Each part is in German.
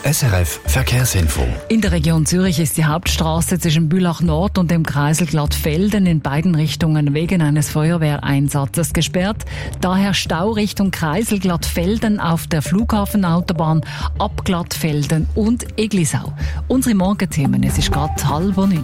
SRF Verkehrsinfo. In der Region Zürich ist die Hauptstraße zwischen Bülach Nord und dem Kreisel Glattfelden in beiden Richtungen wegen eines Feuerwehreinsatzes gesperrt. Daher Stau Richtung Kreisel Glattfelden auf der Flughafenautobahn ab Glattfelden und Eglisau. Unsere Morgenthemen, es ist gerade 8:30.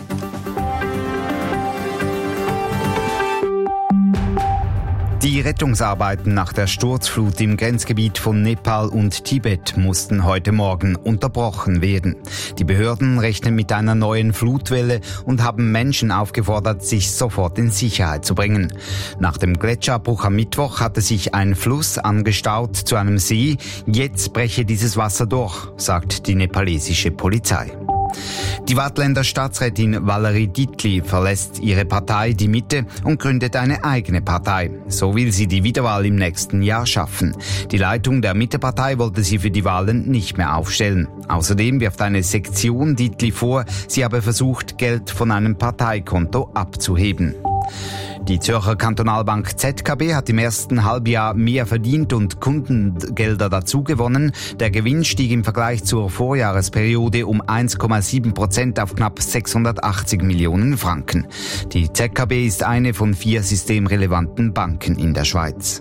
Die Rettungsarbeiten nach der Sturzflut im Grenzgebiet von Nepal und Tibet mussten heute Morgen unterbrochen werden. Die Behörden rechnen mit einer neuen Flutwelle und haben Menschen aufgefordert, sich sofort in Sicherheit zu bringen. Nach dem Gletscherabbruch am Mittwoch hatte sich ein Fluss angestaut zu einem See. Jetzt breche dieses Wasser durch, sagt die nepalesische Polizei. Die Waadtländer Staatsrätin Valerie Dietli verlässt ihre Partei Die Mitte und gründet eine eigene Partei. So will sie die Wiederwahl im nächsten Jahr schaffen. Die Leitung der Mittepartei wollte sie für die Wahlen nicht mehr aufstellen. Außerdem wirft eine Sektion Dietli vor, sie habe versucht, Geld von einem Parteikonto abzuheben. Die Zürcher Kantonalbank ZKB hat im ersten Halbjahr mehr verdient und Kundengelder dazugewonnen. Der Gewinn stieg im Vergleich zur Vorjahresperiode um 1,7% auf knapp 680 Millionen Franken. Die ZKB ist eine von 4 systemrelevanten Banken in der Schweiz.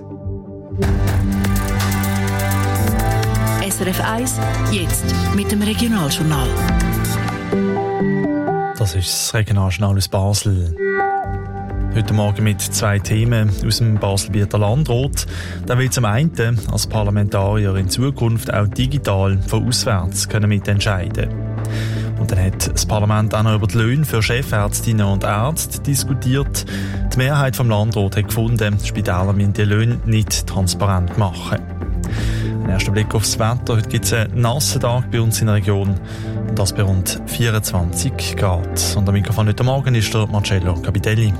SRF 1, jetzt mit dem Regionaljournal. Das ist das Regionaljournal aus Basel. Heute Morgen mit 2 Themen aus dem Baselbieter Landrat. Da will zum einen als Parlamentarier in Zukunft auch digital von auswärts mitentscheiden können. Und dann hat das Parlament auch noch über die Löhne für Chefärztinnen und Ärzte diskutiert. Die Mehrheit vom Landrat hat gefunden, die Spitäler müssen die Löhne nicht transparent machen. Ein erster Blick aufs Wetter. Heute gibt es einen nassen Tag bei uns in der Region. Und das bei rund 24 Grad. Und am Mikrofon heute Morgen ist der Marcello Capitelli.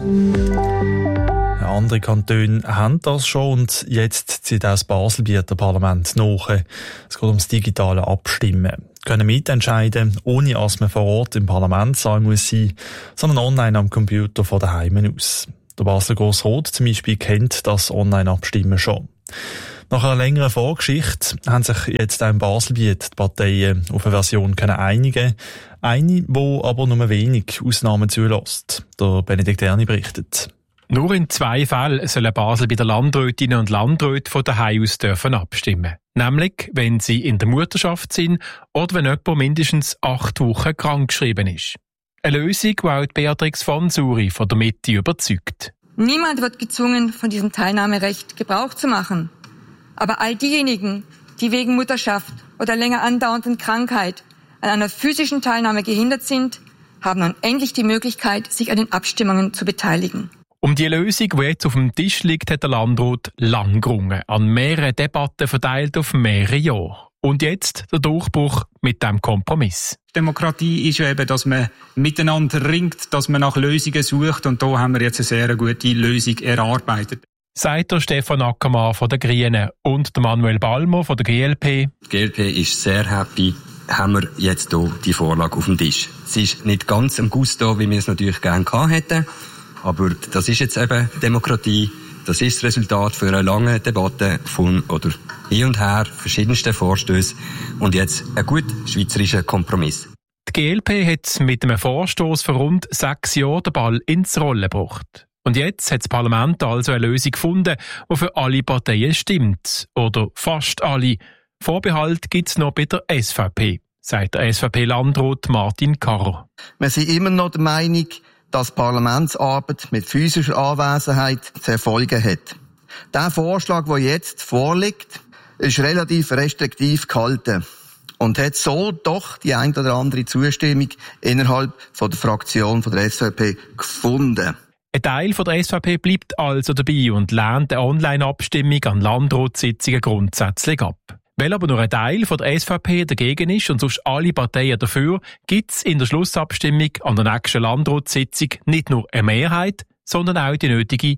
Andere Kantone haben das schon und jetzt zieht auch das Baselbieter Parlament nach. Es geht ums digitale Abstimmen. Können mitentscheiden, ohne dass man vor Ort im Parlamentssaal muss sein, sondern online am Computer von daheim aus. Der Basler Grossrat zum Beispiel kennt das Online-Abstimmen schon. Nach einer längeren Vorgeschichte haben sich jetzt auch im Baselbiet die Parteien auf eine Version einigen. Eine, die aber nur wenig Ausnahmen zulässt. Der Benedikt Erni berichtet. Nur in 2 Fällen sollen Basel bei den Landrätinnen und Landräten von daheim aus dürfen abstimmen. Nämlich, wenn sie in der Mutterschaft sind oder wenn jemand mindestens 8 Wochen krankgeschrieben ist. Eine Lösung, die auch Beatrix von Suri von der Mitte überzeugt. Niemand wird gezwungen, von diesem Teilnahmerecht Gebrauch zu machen. Aber all diejenigen, die wegen Mutterschaft oder länger andauernden Krankheit an einer physischen Teilnahme gehindert sind, haben nun endlich die Möglichkeit, sich an den Abstimmungen zu beteiligen. Um die Lösung, die jetzt auf dem Tisch liegt, hat der Landrat lang gerungen, an mehreren Debatten verteilt auf mehrere Jahre. Und jetzt der Durchbruch mit dem Kompromiss. Demokratie ist ja eben, dass man miteinander ringt, dass man nach Lösungen sucht. Und da haben wir jetzt eine sehr gute Lösung erarbeitet. Sagt der Stefan Ackermann von den Grünen und der Manuel Balmer von der GLP. Die GLP ist sehr happy, haben wir jetzt hier die Vorlage auf dem Tisch. Es ist nicht ganz am Gusto, wie wir es natürlich gerne gehabt hätten. Aber das ist jetzt eben Demokratie. Das ist das Resultat für eine lange Debatte von oder hin und her, verschiedensten Vorstößen und jetzt ein gut schweizerischer Kompromiss. Die GLP hat mit einem Vorstoß vor rund 6 Jahren den Ball ins Rollen gebracht. Und jetzt hat das Parlament also eine Lösung gefunden, die für alle Parteien stimmt. Oder fast alle. Vorbehalt gibt es noch bei der SVP, sagt der SVP-Landrat Martin Karrer. Wir sind immer noch der Meinung, dass Parlamentsarbeit mit physischer Anwesenheit zu erfolgen hat. Der Vorschlag, der jetzt vorliegt, ist relativ restriktiv gehalten und hat so doch die ein oder andere Zustimmung innerhalb von der Fraktion von der SVP gefunden. Ein Teil von der SVP bleibt also dabei und lehnt eine Online-Abstimmung an Landratssitzungen grundsätzlich ab. Weil aber nur ein Teil von der SVP dagegen ist und sonst alle Parteien dafür, gibt es in der Schlussabstimmung an der nächsten Landratssitzung nicht nur eine Mehrheit, sondern auch die nötige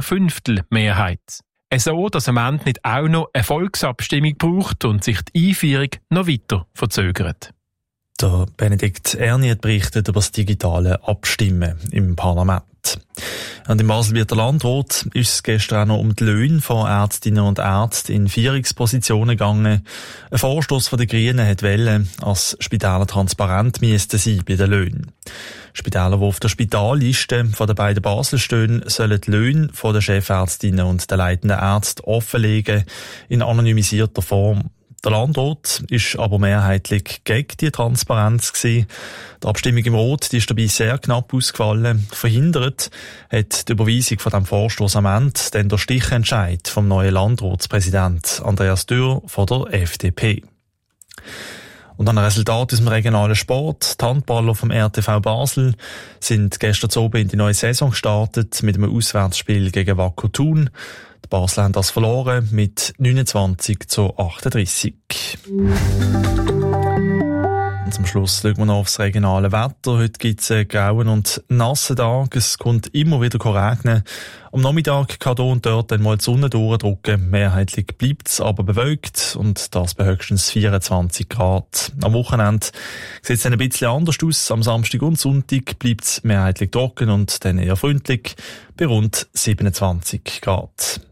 4/5 Mehrheit. So, dass am Ende nicht auch noch eine Volksabstimmung braucht und sich die Einführung noch weiter verzögert. Der Benedikt Erni hat berichtet über das digitale Abstimmen im Parlament. Und im Baselbieter Landrat ist es gestern auch noch um die Löhne von Ärztinnen und Ärzten in Führungspositionen gegangen. Ein Vorstoss von den Grünen hat wollen, als Spitäler transparent müssten sein bei den Löhnen. Spitäler, die auf der Spitalliste von den beiden Basel stehen, sollen die Löhne von den Chefärztinnen und den leitenden Ärzten offenlegen, in anonymisierter Form. Der Landrat ist aber mehrheitlich gegen die Transparenz gewesen. Die Abstimmung im Rat, die ist dabei sehr knapp ausgefallen. Verhindert hat die Überweisung von diesem Vorstoss am Ende dann der Stichentscheid vom neuen Landratspräsident Andreas Dürr von der FDP. Und ein Resultat aus dem regionalen Sport. Die Handballer vom RTV Basel sind gestern Abend in die neue Saison gestartet mit einem Auswärtsspiel gegen Wacker Thun. Die Basel haben das verloren mit 29:38. Und zum Schluss schauen wir noch aufs regionale Wetter. Heute gibt es einen grauen und nassen Tag. Es kommt immer wieder regnen. Am Nachmittag kann hier und dort dann mal die Sonne durchdrücken. Mehrheitlich bleibt es aber bewölkt und das bei höchstens 24 Grad. Am Wochenende sieht es dann ein bisschen anders aus. Am Samstag und Sonntag bleibt es mehrheitlich trocken und dann eher freundlich bei rund 27 Grad.